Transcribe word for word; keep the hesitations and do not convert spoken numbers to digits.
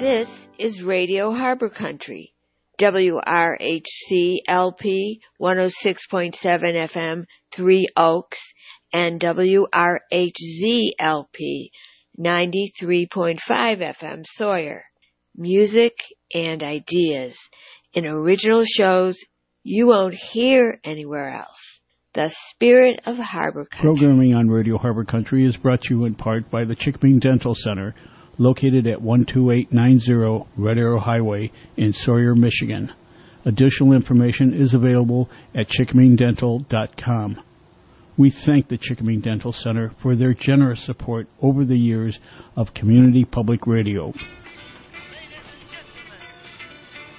This is Radio Harbor Country, W R H C L P one oh six point seven F M, Three Oaks, and W R H Z L P ninety-three point five F M, Sawyer. Music and ideas in original shows you won't hear anywhere else. The Spirit of Harbor Country. Programming on Radio Harbor Country is brought to you in part by the Chickming Dental Center, located at one two eight nine zero Red Arrow Highway in Sawyer, Michigan. Additional information is available at chickming dental dot com. We thank the Chickming Dental Center for their generous support over the years of community public radio.